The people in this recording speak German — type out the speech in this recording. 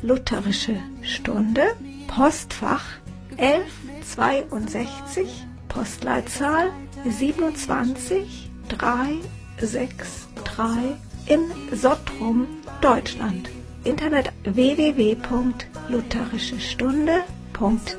Lutherische Stunde, Postfach 1162, Postleitzahl 27363 in Sottrum, Deutschland. Internet www.lutherischestunde.de